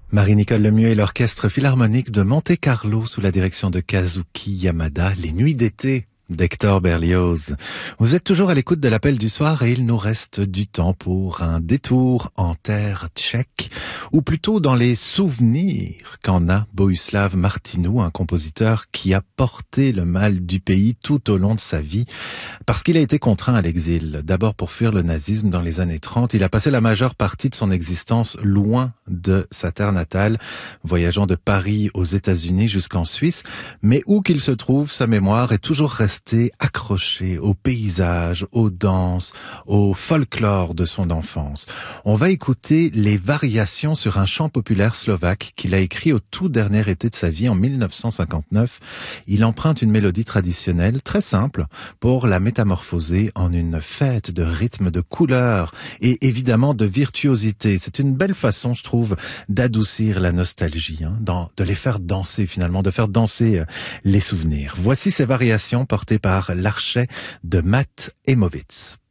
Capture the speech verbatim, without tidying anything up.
Marie-Nicole Lemieux et l'Orchestre Philharmonique de Monte-Carlo sous la direction de Kazuki Yamada, les nuits d'été d'Hector Berlioz. Vous êtes toujours à l'écoute de l'appel du soir et il nous reste du temps pour un détour en terre tchèque, ou plutôt dans les souvenirs qu'en a Bohuslav Martinou, un compositeur qui a porté le mal du pays tout au long de sa vie, parce qu'il a été contraint à l'exil. D'abord pour fuir le nazisme dans les années trente, il a passé la majeure partie de son existence loin de sa terre natale, voyageant de Paris aux États-Unis jusqu'en Suisse, mais où qu'il se trouve, sa mémoire est toujours restée accroché aux paysages, aux danses, au folklore de son enfance. On va écouter les variations sur un chant populaire slovaque qu'il a écrit au tout dernier été de sa vie en mille neuf cent cinquante-neuf. Il emprunte une mélodie traditionnelle très simple pour la métamorphoser en une fête de rythme, de couleurs et évidemment de virtuosité. C'est une belle façon, je trouve, d'adoucir la nostalgie, hein, dans, de les faire danser finalement, de faire danser euh, les souvenirs. Voici ces variations portées par l'archet de Matt Emowitz.